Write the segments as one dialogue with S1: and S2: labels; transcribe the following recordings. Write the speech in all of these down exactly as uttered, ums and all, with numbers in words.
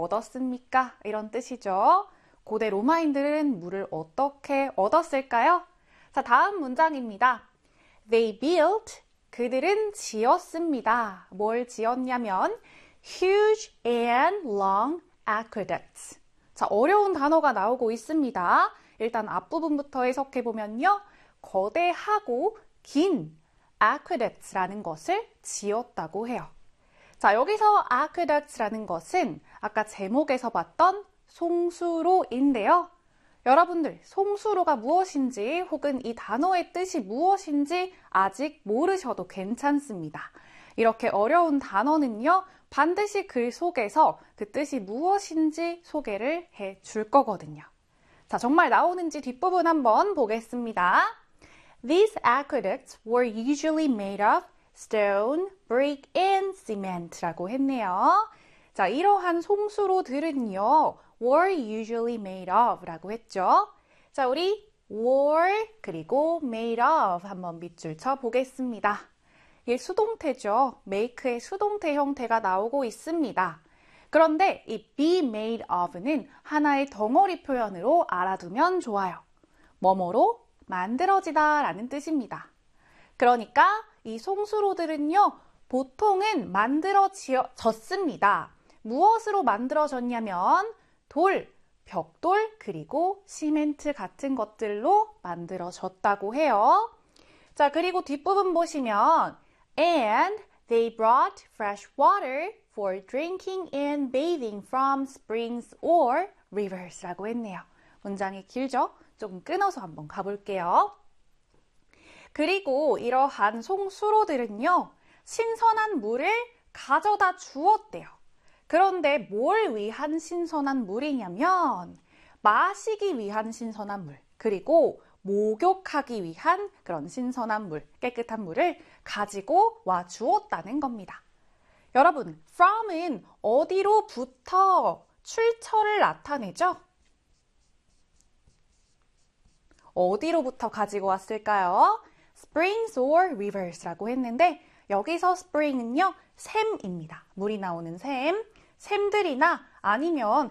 S1: 얻었습니까? 이런 뜻이죠. 고대 로마인들은 물을 어떻게 얻었을까요? 자, 다음 문장입니다. They built, 그들은 지었습니다. 뭘 지었냐면 huge and long aqueducts. 자, 어려운 단어가 나오고 있습니다. 일단 앞부분부터 해석해보면요. 거대하고 긴 aqueducts라는 것을 지었다고 해요. 자, 여기서 aqueducts라는 것은 아까 제목에서 봤던 송수로인데요. 여러분들, 송수로가 무엇인지 혹은 이 단어의 뜻이 무엇인지 아직 모르셔도 괜찮습니다. 이렇게 어려운 단어는요, 반드시 글 속에서 그 뜻이 무엇인지 소개를 해 줄 거거든요. 자, 정말 나오는지 뒷부분 한번 보겠습니다. These aqueducts were usually made of stone, brick, and cement라고 했네요. 자, 이러한 송수로들은요, were usually made of 라고 했죠. 자, 우리 were 그리고 made of 한번 밑줄 쳐 보겠습니다. 이게 수동태죠. make의 수동태 형태가 나오고 있습니다. 그런데 이 be made of는 하나의 덩어리 표현으로 알아두면 좋아요. 뭐뭐로 만들어지다 라는 뜻입니다. 그러니까 이 송수로들은요, 보통은 만들어졌습니다. 무엇으로 만들어졌냐면 돌, 벽돌, 그리고 시멘트 같은 것들로 만들어졌다고 해요. 자, 그리고 뒷부분 보시면 And they brought fresh water for drinking and bathing from springs or rivers 라고 했네요. 문장이 길죠? 조금 끊어서 한번 가볼게요. 그리고 이러한 송수로들은요, 신선한 물을 가져다 주었대요. 그런데 뭘 위한 신선한 물이냐면 마시기 위한 신선한 물, 그리고 목욕하기 위한 그런 신선한 물, 깨끗한 물을 가지고 와 주었다는 겁니다. 여러분, from은 어디로부터 출처를 나타내죠? 어디로부터 가지고 왔을까요? springs or rivers라고 했는데 여기서 spring은요, 샘입니다. 물이 나오는 샘, 샘들이나 아니면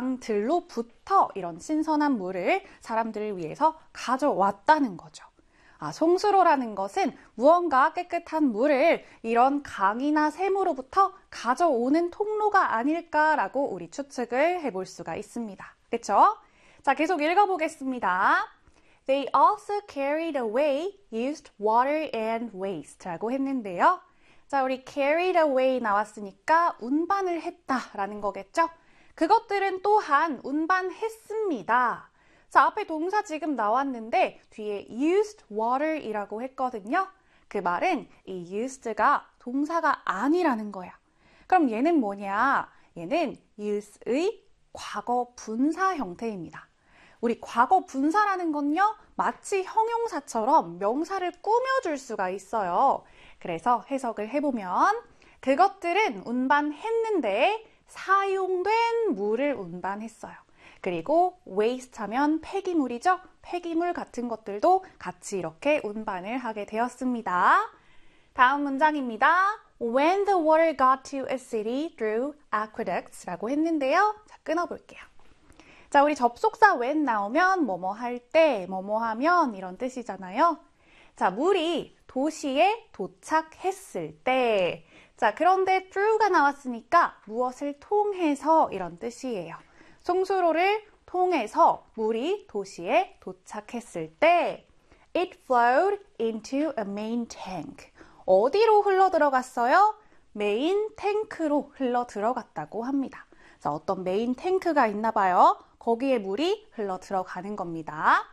S1: 강들로부터 이런 신선한 물을 사람들을 위해서 가져왔다는 거죠. 아, 송수로라는 것은 무언가 깨끗한 물을 이런 강이나 샘으로부터 가져오는 통로가 아닐까라고 우리 추측을 해볼 수가 있습니다. 그렇죠? 자, 계속 읽어보겠습니다. They also carried away used water and waste라고 했는데요. 자, 우리 carried away 나왔으니까 운반을 했다라는 거겠죠? 그것들은 또한 운반했습니다. 자, 앞에 동사 지금 나왔는데 뒤에 used water이라고 했거든요. 그 말은 이 used가 동사가 아니라는 거야. 그럼 얘는 뭐냐? 얘는 use의 과거 분사 형태입니다. 우리 과거 분사라는 건요, 마치 형용사처럼 명사를 꾸며줄 수가 있어요. 그래서 해석을 해보면 그것들은 운반했는데 사용된 물을 운반했어요. 그리고 waste 하면 폐기물이죠. 폐기물 같은 것들도 같이 이렇게 운반을 하게 되었습니다. 다음 문장입니다. When the water got to a city through aqueducts 라고 했는데요. 자, 끊어볼게요. 자, 우리 접속사 when 나오면 뭐뭐 할 때, 뭐뭐 하면 이런 뜻이잖아요. 자, 물이 도시에 도착했을 때. 자, 그런데 through가 나왔으니까 무엇을 통해서 이런 뜻이에요. 송수로를 통해서 물이 도시에 도착했을 때 It flowed into a main tank. 어디로 흘러 들어갔어요? 메인 탱크로 흘러 들어갔다고 합니다. 자, 어떤 메인 탱크가 있나 봐요. 거기에 물이 흘러 들어가는 겁니다.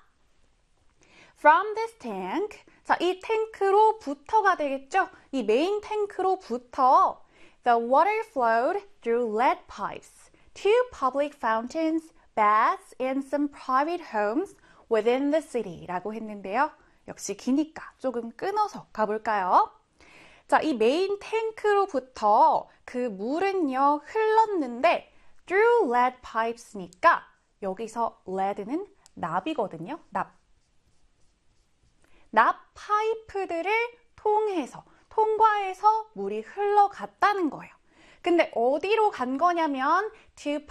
S1: From this tank, 자, 이 탱크로부터가 되겠죠? 이 메인 탱크로부터 The water flowed through lead pipes to public fountains, baths, and some private homes within the city 라고 했는데요. 역시 기니까 조금 끊어서 가볼까요? 자, 이 메인 탱크로부터 그 물은요, 흘렀는데 through lead pipes니까 여기서 lead는 납이거든요. 납. 납 파이프들을 통해서, 통과해서 물이 흘러갔다는 거예요. 근데 어디로 간 거냐면 to